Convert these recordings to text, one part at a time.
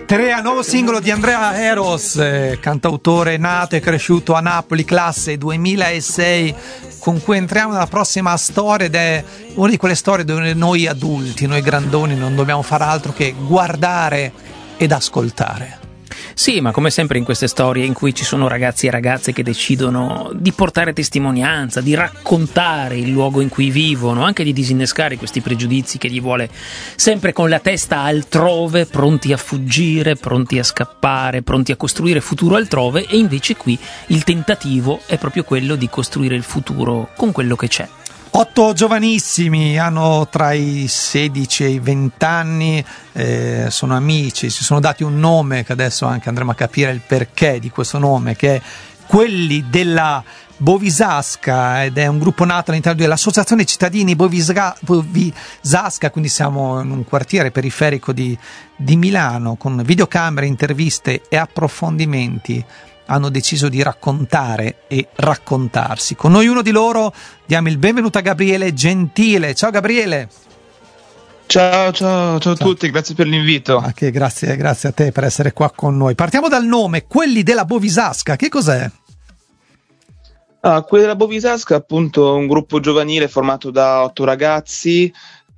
Terea, nuovo singolo di Andrea Eros, cantautore nato e cresciuto a Napoli, classe 2006, con cui entriamo nella prossima storia, ed è una di quelle storie dove noi adulti, noi grandoni, non dobbiamo fare altro che guardare ed ascoltare. Sì, ma come sempre in queste storie in cui ci sono ragazzi e ragazze che decidono di portare testimonianza, di raccontare il luogo in cui vivono, anche di disinnescare questi pregiudizi che gli vuole sempre con la testa altrove, pronti a fuggire, pronti a scappare, pronti a costruire futuro altrove, e invece qui il tentativo è proprio quello di costruire il futuro con quello che c'è. 8 giovanissimi, hanno tra i 16 e i 20 anni, sono amici, si sono dati un nome che adesso anche andremo a capire il perché di questo nome, che è quelli della Bovisasca, ed è un gruppo nato all'interno dell'Associazione Cittadini Bovisasca, quindi siamo in un quartiere periferico di Milano, con videocamere, interviste e approfondimenti. Hanno deciso di raccontare e raccontarsi. Con noi uno di loro, diamo il benvenuto a Gabriele Gentile. Ciao Gabriele. Ciao a tutti, grazie per l'invito. Anche grazie a te per essere qua con noi. Partiamo dal nome, quelli della Bovisasca, che cos'è? Quelli della Bovisasca è appunto un gruppo giovanile formato da 8 ragazzi,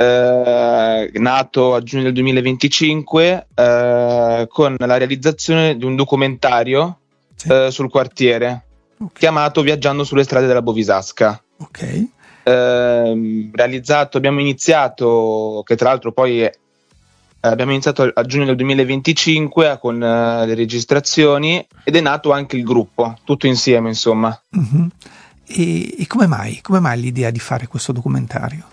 nato a giugno del 2025, con la realizzazione di un documentario sul quartiere, chiamato Viaggiando sulle strade della Bovisasca. Ok. Abbiamo iniziato a giugno del 2025 con le registrazioni, ed è nato anche il gruppo, tutto insieme, insomma. Mm-hmm. E come mai l'idea di fare questo documentario?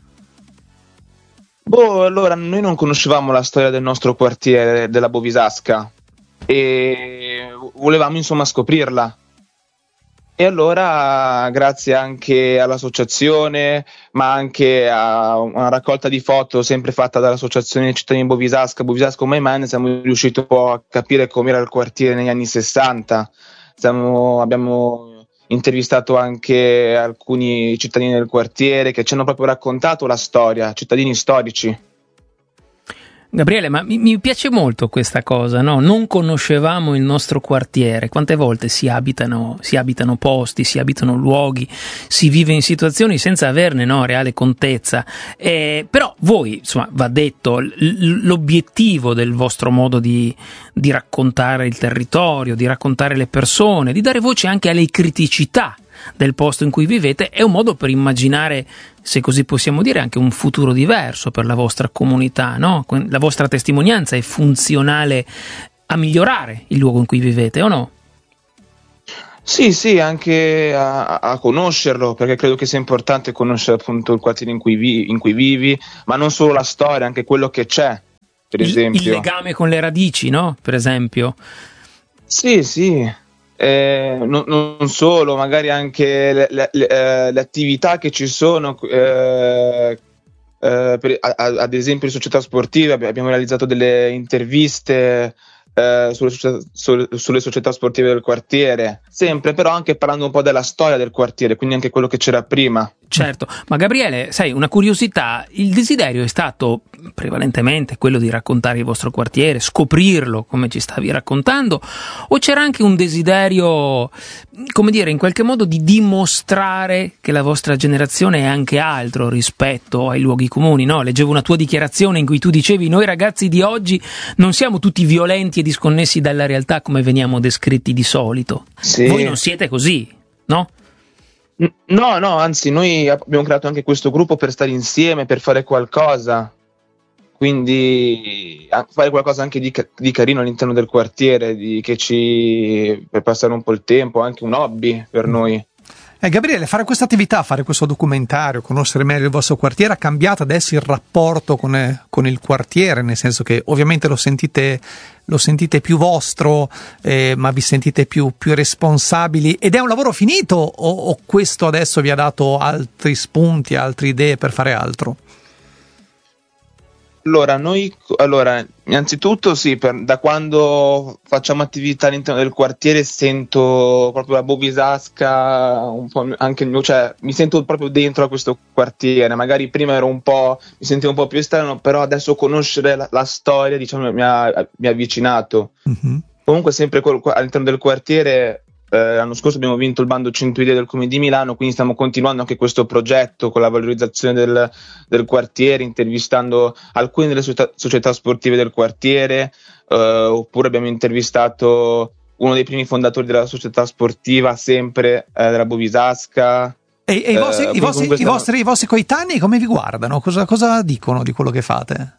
Allora, noi non conoscevamo la storia del nostro quartiere, della Bovisasca, e volevamo insomma scoprirla. E allora, grazie anche all'associazione, ma anche a una raccolta di foto sempre fatta dall'Associazione Cittadini Bovisasca My Man, siamo riusciti un po' a capire com'era il quartiere negli anni 60. Abbiamo intervistato anche alcuni cittadini del quartiere che ci hanno proprio raccontato la storia, cittadini storici. Gabriele, ma mi piace molto questa cosa, no? Non conoscevamo il nostro quartiere. Quante volte si abitano posti, si abitano luoghi, si vive in situazioni senza averne, no, reale contezza. Però voi, insomma, va detto, l'obiettivo del vostro modo di raccontare il territorio, di raccontare le persone, di dare voce anche alle criticità del posto in cui vivete, è un modo per immaginare, se così possiamo dire, anche un futuro diverso per la vostra comunità, no? La vostra testimonianza è funzionale a migliorare il luogo in cui vivete, o no? Sì, anche a conoscerlo, perché credo che sia importante conoscere appunto il quartiere in cui vivi, ma non solo la storia, anche quello che c'è, per esempio. Il legame con le radici, no? Per esempio. Sì. Non solo, magari anche le attività che ci sono, ad esempio le società sportive. Abbiamo realizzato delle interviste sulle società sportive del quartiere, sempre però anche parlando un po' della storia del quartiere, quindi anche quello che c'era prima. Certo, ma Gabriele, sai, una curiosità, il desiderio è stato prevalentemente quello di raccontare il vostro quartiere, scoprirlo come ci stavi raccontando, o c'era anche un desiderio, come dire, in qualche modo di dimostrare che la vostra generazione è anche altro rispetto ai luoghi comuni, no? Leggevo una tua dichiarazione in cui tu dicevi: noi ragazzi di oggi non siamo tutti violenti e disconnessi dalla realtà come veniamo descritti di solito. Sì. Voi non siete così, no? No, anzi, noi abbiamo creato anche questo gruppo per stare insieme, per fare qualcosa, quindi fare qualcosa anche di carino all'interno del quartiere, per passare un po' il tempo, anche un hobby per noi. Gabriele, fare questa attività, fare questo documentario, conoscere meglio il vostro quartiere, ha cambiato adesso il rapporto con il quartiere, nel senso che ovviamente lo sentite più vostro, ma vi sentite più responsabili, ed è un lavoro finito, o questo adesso vi ha dato altri spunti, altre idee per fare altro? Allora, innanzitutto sì, da quando facciamo attività all'interno del quartiere sento proprio la Bovisasca, un po' anche cioè mi sento proprio dentro a questo quartiere. Magari prima mi sentivo un po' più esterno, però adesso conoscere la storia, diciamo, mi ha avvicinato. Mm-hmm. Comunque sempre all'interno del quartiere. L'anno scorso abbiamo vinto il bando 100 idee del Comune di Milano, quindi stiamo continuando anche questo progetto con la valorizzazione del quartiere, intervistando alcune delle società sportive del quartiere, oppure abbiamo intervistato uno dei primi fondatori della società sportiva, sempre della Bovisasca. E i vostri coetanei come vi guardano? Cosa dicono di quello che fate?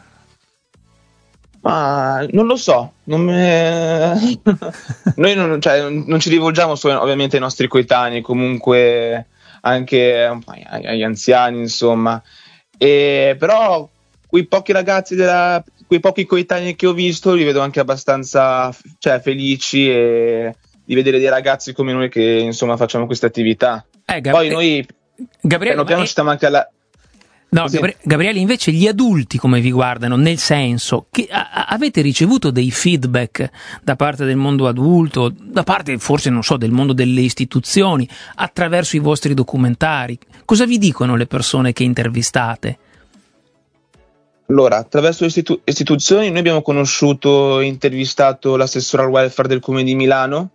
Ma non lo so, noi non ci rivolgiamo solo ovviamente ai nostri coetanei, comunque anche agli anziani, insomma. Però quei pochi ragazzi quei pochi coetanei che ho visto li vedo anche abbastanza felici di vedere dei ragazzi come noi che insomma facciamo queste attività. Poi noi Gabriele, piano piano ci stiamo anche alla... No, sì. Gabriele, invece gli adulti come vi guardano? Nel senso che avete ricevuto dei feedback da parte del mondo adulto, da parte forse, non so, del mondo delle istituzioni, attraverso i vostri documentari? Cosa vi dicono le persone che intervistate? Allora, attraverso le istituzioni noi abbiamo conosciuto e intervistato l'assessore al welfare del Comune di Milano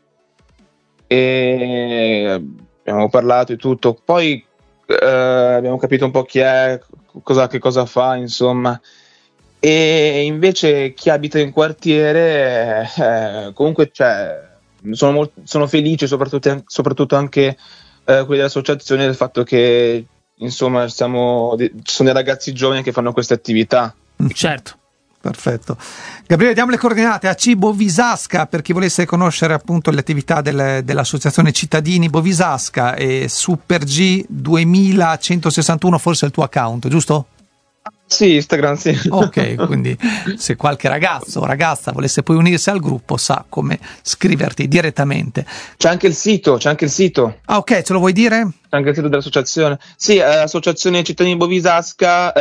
e abbiamo parlato e tutto. Poi abbiamo capito un po' chi è, che cosa fa, insomma. E invece chi abita in quartiere comunque sono felici, soprattutto anche quelli dell'associazione, del fatto che insomma ci sono dei ragazzi giovani che fanno queste attività. Certo. Perfetto. Gabriele, diamo le coordinate a C Bovisasca per chi volesse conoscere appunto le attività dell'associazione Cittadini Bovisasca, e Super G 2161 forse è il tuo account, giusto? Sì, Instagram, sì. Ok, quindi se qualche ragazzo o ragazza volesse poi unirsi al gruppo sa come scriverti direttamente. C'è anche il sito. Ah, ok, ce lo vuoi dire? C'è anche il sito dell'associazione. Sì, Associazione Cittadini Bovisasca,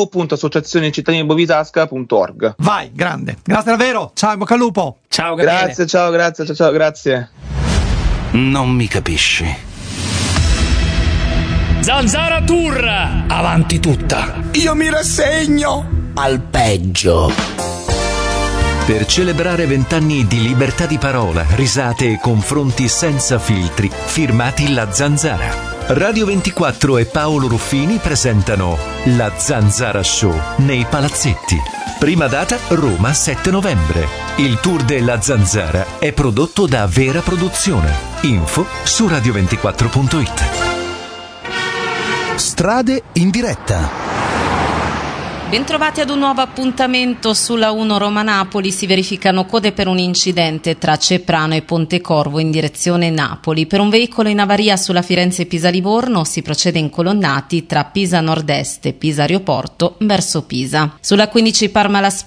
www.associazionecittadinibovisasca.org. Vai, grande. Grazie davvero. Ciao, in bocca al lupo. Ciao Gabriele. Grazie. Non mi capisci. Zanzara Tour, avanti tutta. Io mi rassegno al peggio. Per celebrare 20 anni di libertà di parola, risate e confronti senza filtri, firmati La Zanzara. Radio 24 e Paolo Ruffini presentano La Zanzara Show nei Palazzetti. Prima data Roma 7 novembre. Il tour della Zanzara è prodotto da Vera Produzione. Info su radio24.it. Strade in diretta. Bentrovati ad un nuovo appuntamento sulla 1 Roma-Napoli. Si verificano code per un incidente tra Ceprano e Pontecorvo in direzione Napoli. Per un veicolo in avaria sulla Firenze-Pisa-Livorno si procede in colonnati tra Pisa Nord-Est e Pisa Aeroporto verso Pisa. Sulla 15 Parma-La Spezia